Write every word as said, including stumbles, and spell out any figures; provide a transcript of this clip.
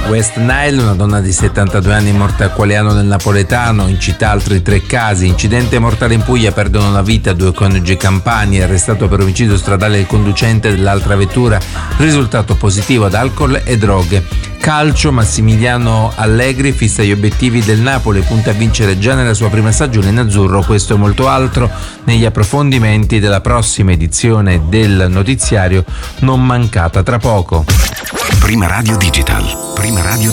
West Nile, una donna di settantadue anni morta a Qualiano nel Napoletano, in città altri tre casi, incidente mortale in Puglia, perdono la vita due coniugi campani, arrestato per omicidio stradale il conducente dell'altra vettura, risultato positivo ad alcol e droghe. Calcio, Massimiliano Allegri fissa gli obiettivi del Napoli, punta a vincere già nella sua prima stagione in azzurro. Questo e molto altro negli approfondimenti della prossima edizione del notiziario, non mancata tra poco. Prima Radio Digital, Prima Radio